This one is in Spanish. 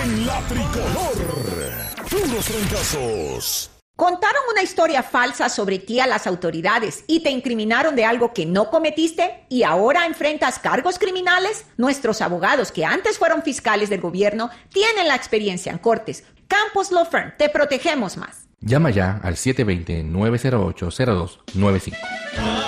en La Tricolor. Puros trancazos. ¿Contaron una historia falsa sobre ti a las autoridades y te incriminaron de algo que no cometiste y ahora enfrentas cargos criminales? Nuestros abogados, que antes fueron fiscales del gobierno, tienen la experiencia en cortes. Campos Law Firm, te protegemos más. Llama ya al 720-908-0295.